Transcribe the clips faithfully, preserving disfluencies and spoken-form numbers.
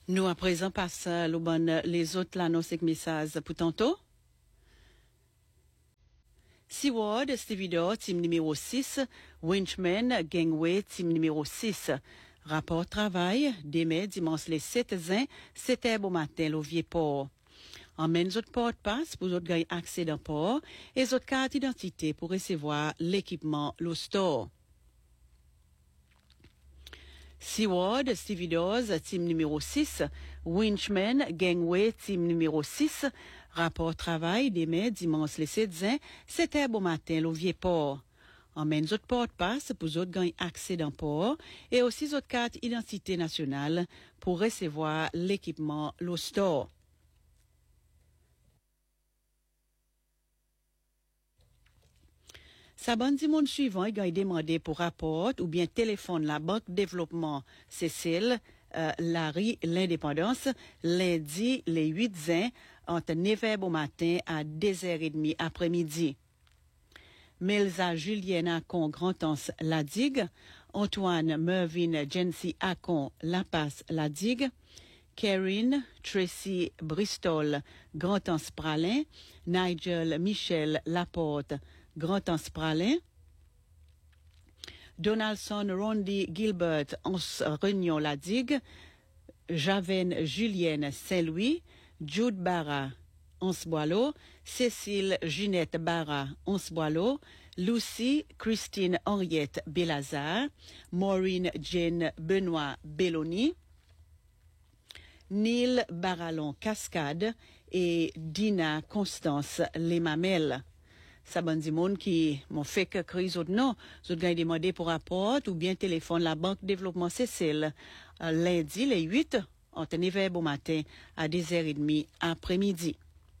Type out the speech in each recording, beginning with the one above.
Nous, à présent, passons le bon, les autres l'annonce et message pour tantôt. Seaward, Stevedore, team numéro six. Winchman, Gangway, team numéro six. Rapport travail, demain, dimanche les sept juin, sept heures au matin, au Vieux-Port. Emmène votre porte-passe pour votre gagner accès dans port et votre carte d'identité pour recevoir l'équipement, le store. Seaward, Stevedores, team numéro six. Winchman, Gangway, team numéro six. Rapport travail, demain, dimanche les sept juin, sept heures au matin, au Vieux-Port. Emmène votre porte-passe pour votre gagner accès dans port et aussi votre carte identité nationale pour recevoir l'équipement, le store. Sa bande du monde suivant, il a demandé pour rapport ou bien téléphone la Banque Développement Cécile, euh, Larry, l'Indépendance, lundi, les huit juin, entre neuf heures au matin à deux heures trente après-midi. Melza Julienne Acon, Grand-Anse, La Digue, Antoine Mervyn Jency Acon, La Passe, La Digue, Karen Tracy Bristol, Grand-Anse Pralin, Nigel Michel Laporte, Grand-Anse Pralin, Donaldson Rondi Gilbert, Anse Réunion La Digue, Javen Julienne Saint-Louis, Jude Barra, Anse Boileau, Cécile Ginette Barra, Anse Boileau, Lucie Christine Henriette Belazar, Maureen Jane Benoît Belloni, Neil Barallon Cascade et Dina Constance Les Mamelles. Ça bon du monde qui m'ont fait que crise autre non, autres gars demandé pour rapport ou bien téléphone la Banque Développement Cécile euh, lundi les huit entre neuf heures au matin à deux heures trente après-midi.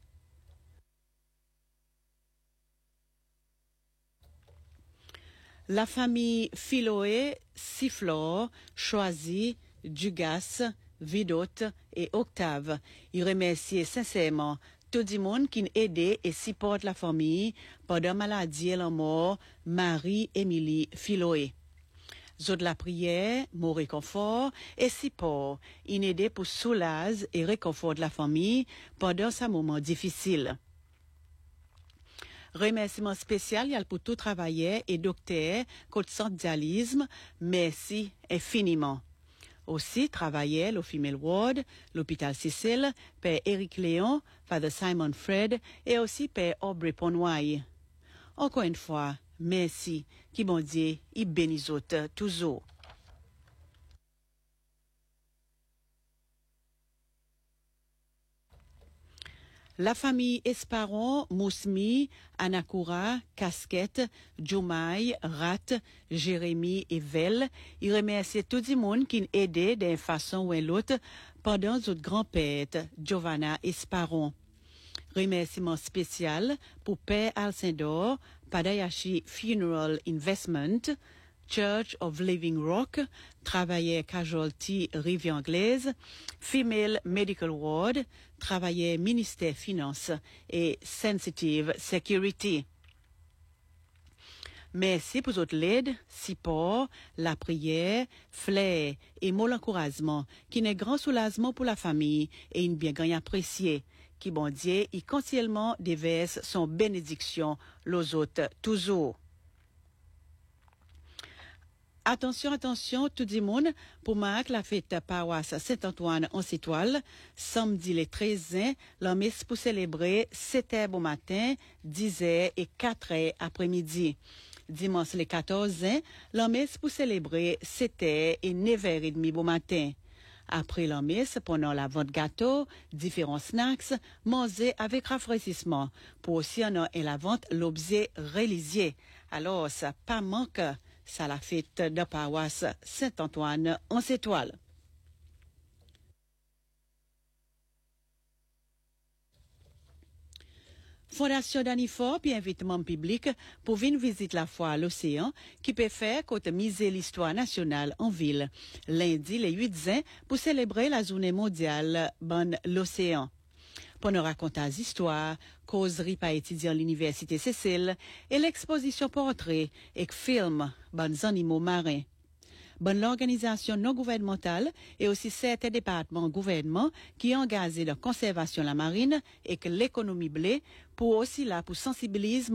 La famille Philoé, Sifflor, Choisy, Dugas, Vidot et Octave, ils remercient sincèrement tout le monde qui aide et supporte la famille pendant la maladie et la mort Marie-Émilie Philoé. Zod la prière, mon réconfort et support, ils aident pour soulager et réconforter la famille pendant ce moment difficile. Remerciement spécial y a pour tout travailleur et docteur contre centre dialyse, merci infiniment. Aussi, travaillait au Female Ward, l'hôpital Cécile, Père Éric Léon, Father Simon Fred et aussi Père Aubrey Ponnoy. Encore une fois, merci, qui bon Dieu, il bénisse toujours. La famille Esparon, Mousmi, Anakura, Casquette, Jomai, Rat, Jérémy et Vel, ils remercient tout le monde qui aidé d'une façon ou d'une autre pendant notre grand-père, Giovanna Esparon. Remerciement spécial pour Père Alcindor, Padayashi Funeral Investment, Church of Living Rock, travailleur Casualty Rivière Anglaise, Female Medical Ward, travailleur Ministère Finance et Sensitive Security. Merci pour votre aide, support, la prière, flair et mot l'encouragement, qui n'est grand soulagement pour la famille et une bien gagne appréciée, qui bon Dieu, y continuellement déverse son bénédiction, les autres toujours. Attention, attention, tout le monde, pour marquer la fête paroisse Saint-Antoine en Étoile, samedi le treize juin, la messe pour célébrer sept heures au matin, dix heures et quatre heures après-midi. Dimanche le quatorze juin, la messe pour célébrer sept heures et neuf heures trente au matin. Après la messe, pendant la vente gâteau, différents snacks, manger avec rafraîchissement. Pour aussi en et la vente l'objet religieux. Alors, ça pas manque. Ça la fête de paroisse Saint-Antoine en Étoile. Fondation Danifor puis invitement public pour venir visiter la foire à l'océan qui peut faire côté miser l'histoire nationale en ville. Lundi, le huit juin, pour célébrer la journée mondiale Bonne l'océan. Pour nous raconter des histoires, causerie par étudiants à l'université Cécile et l'exposition portrait et film Bonnes animaux marins. bonne l'organisation non gouvernementale et aussi certains départements gouvernement qui engagent la conservation de la marine et que l'économie blé pour aussi là pour sensibiliser